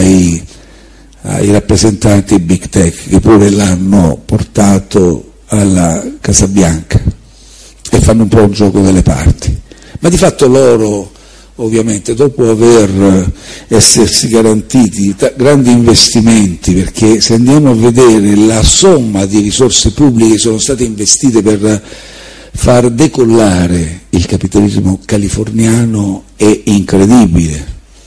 ai rappresentanti Big Tech, che pure l'hanno portato alla Casa Bianca e fanno un po' un gioco delle parti. Ma di fatto loro, ovviamente, dopo essersi garantiti grandi investimenti, perché se andiamo a vedere la somma di risorse pubbliche che sono state investite per far decollare il capitalismo californiano, è incredibile.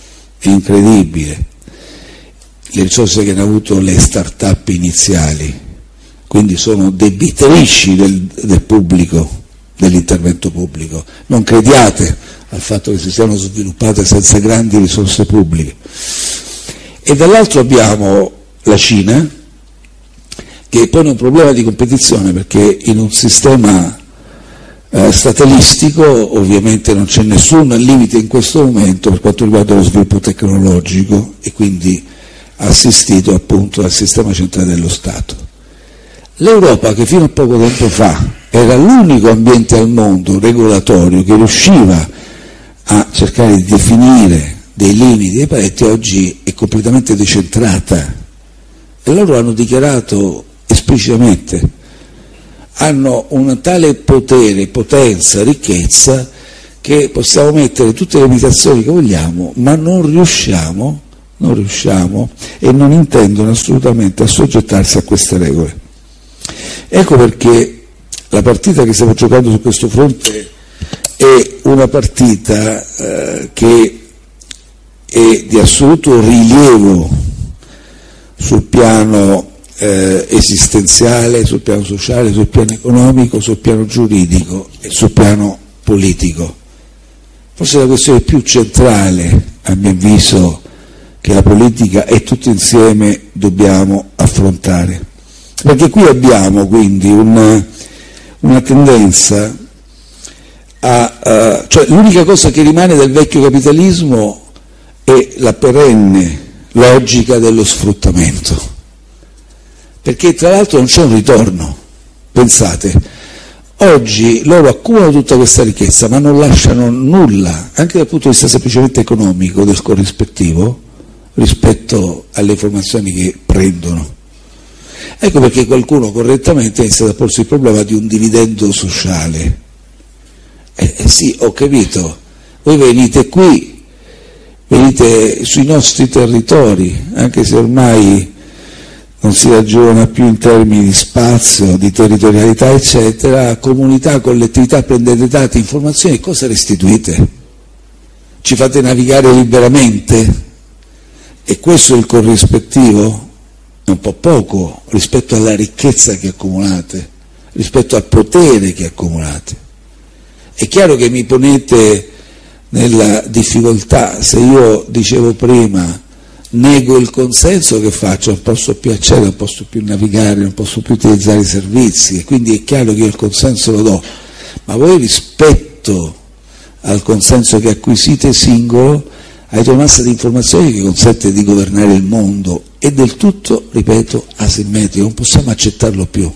Le risorse che hanno avuto le start-up iniziali, quindi sono debitrici del pubblico, dell'intervento pubblico. Non crediate al fatto che si siano sviluppate senza grandi risorse pubbliche. E dall'altro abbiamo la Cina, che pone un problema di competizione, perché in un sistema statalistico ovviamente non c'è nessun limite in questo momento per quanto riguarda lo sviluppo tecnologico, e quindi assistito appunto dal sistema centrale dello Stato. L'Europa, che fino a poco tempo fa era l'unico ambiente al mondo regolatorio che riusciva a cercare di definire dei limiti, dei paletti, oggi è completamente decentrata, e loro hanno dichiarato esplicitamente: hanno un tale potere, potenza, ricchezza, che possiamo mettere tutte le limitazioni che vogliamo, ma non riusciamo e non intendono assolutamente assoggettarsi a queste regole. Ecco perché la partita che stiamo giocando su questo fronte è una partita che è di assoluto rilievo sul piano esistenziale, sul piano sociale, sul piano economico, sul piano giuridico e sul piano politico. Forse la questione più centrale, a mio avviso, che la politica e tutti insieme dobbiamo affrontare, perché qui abbiamo quindi una tendenza cioè l'unica cosa che rimane del vecchio capitalismo è la perenne logica dello sfruttamento, perché tra l'altro non c'è un ritorno. Pensate, oggi loro accumulano tutta questa ricchezza ma non lasciano nulla, anche dal punto di vista semplicemente economico, del corrispettivo rispetto alle informazioni che prendono. Ecco perché qualcuno correttamente ha iniziato a porsi il problema di un dividendo sociale. Sì, ho capito, voi venite qui, venite sui nostri territori, anche se ormai non si ragiona più in termini di spazio, di territorialità, eccetera, comunità, collettività, prendete dati, informazioni, cosa restituite? Ci fate navigare liberamente? E questo è il corrispettivo? Un po' poco rispetto alla ricchezza che accumulate, rispetto al potere che accumulate. È chiaro che mi ponete nella difficoltà. Se io dicevo prima nego il consenso, che faccio? Non posso più accedere, non posso più navigare, non posso più utilizzare i servizi, e quindi è chiaro che io il consenso lo do, ma voi rispetto al consenso che acquisite singolo avete una massa di informazioni che consente di governare il mondo, è del tutto, ripeto, asimmetrico, non possiamo accettarlo più.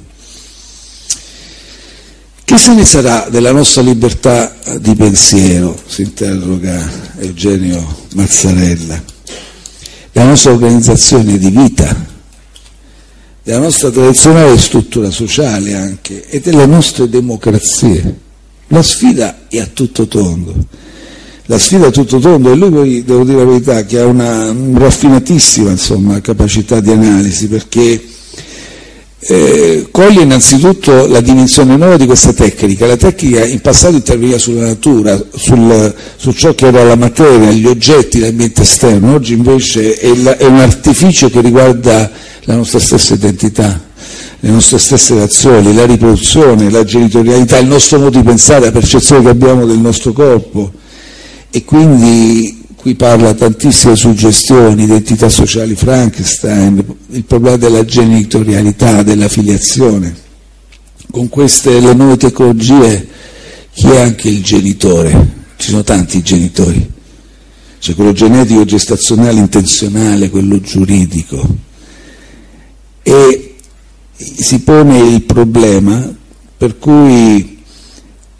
Che se ne sarà della nostra libertà di pensiero, si interroga Eugenio Mazzarella, della nostra organizzazione di vita, della nostra tradizionale struttura sociale anche, e delle nostre democrazie. La sfida è a tutto tondo. La sfida a tutto tondo, e lui poi, devo dire la verità, che ha una raffinatissima capacità di analisi, perché coglie innanzitutto la dimensione nuova di questa tecnica. La tecnica in passato interveniva sulla natura, su ciò che era la materia, gli oggetti, l'ambiente esterno. Oggi invece è un artificio che riguarda la nostra stessa identità, le nostre stesse relazioni, la riproduzione, la genitorialità, il nostro modo di pensare, la percezione che abbiamo del nostro corpo. E quindi qui parla tantissime suggestioni, identità sociali, Frankenstein, il problema della genitorialità, della filiazione. Con queste le nuove tecnologie, chi è anche il genitore? Ci sono tanti genitori, c'è quello genetico, gestazionale, intenzionale, quello giuridico, e si pone il problema per cui